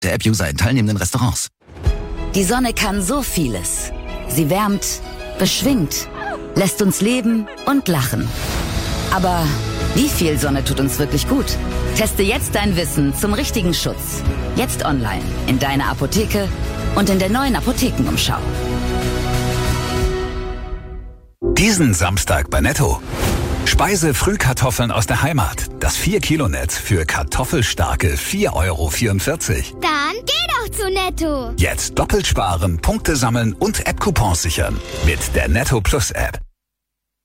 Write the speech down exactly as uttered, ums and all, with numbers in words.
der App-User in teilnehmenden Restaurants. Die Sonne kann so vieles. Sie wärmt, beschwingt, lässt uns leben und lachen. Aber wie viel Sonne tut uns wirklich gut? Teste jetzt dein Wissen zum richtigen Schutz. Jetzt online, in deiner Apotheke und in der neuen Apothekenumschau. Diesen Samstag bei Netto. Speise-Frühkartoffeln aus der Heimat. Das vier Kilo Netz für kartoffelstarke vier Euro vierundvierzig. Dann geh doch zu Netto. Jetzt doppelt sparen, Punkte sammeln und App-Coupons sichern. Mit der Netto Plus App.